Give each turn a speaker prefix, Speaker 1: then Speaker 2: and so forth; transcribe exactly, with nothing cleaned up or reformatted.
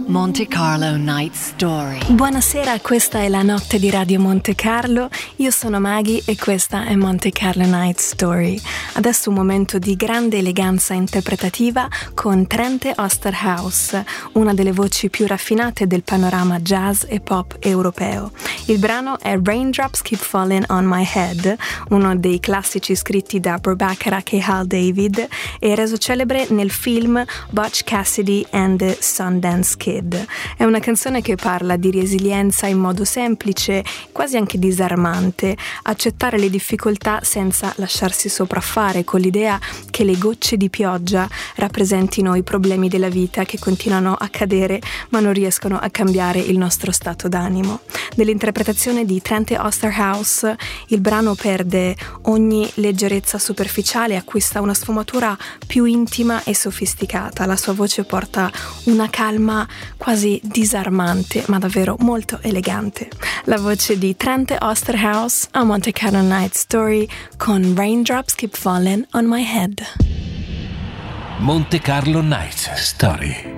Speaker 1: Monte Carlo Night Story.
Speaker 2: Buonasera, questa è la notte di Radio Monte Carlo. Io sono Maggie e questa è Monte Carlo Night Story. Adesso un momento di grande eleganza interpretativa con Trente Oosterhuis, una delle voci più raffinate del panorama jazz e pop europeo. Il brano è Raindrops Keep Falling on My Head, uno dei classici scritti da Burt Bacharach e Hal David e reso celebre nel film Butch Cassidy and the Sundance Kid. È una canzone che parla di resilienza in modo semplice, quasi anche disarmante, accettare le difficoltà senza lasciarsi sopraffare, con l'idea che le gocce di pioggia rappresentino i problemi della vita che continuano a cadere ma non riescono a cambiare il nostro stato d'animo. Nell'interpretazione di Trente Oosterhuis il brano perde ogni leggerezza superficiale e acquista una sfumatura più intima e sofisticata. La sua voce porta una calma quasi disarmante, ma davvero molto elegante. La voce di Trente Oosterhuis a Monte Carlo Night Story con Raindrops Keep Falling on My Head.
Speaker 3: Monte Carlo Night Story.